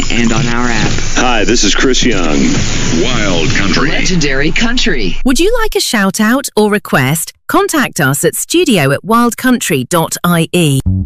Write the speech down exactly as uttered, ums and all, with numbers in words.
and on our app. Hi, this is Chris Young. Wild Country. Legendary Country. Would you like a shout out or request? Contact us at studio at wild country dot I E.